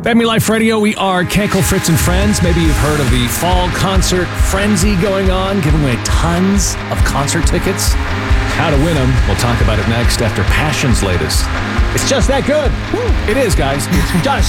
Family Life Radio, we are Kenkel, Fritz, and Friends. Maybe you've heard of the fall concert frenzy going on, giving away tons of concert tickets. How to win them, we'll talk about it next after Passion's latest. It's just that good. It is, guys. It's just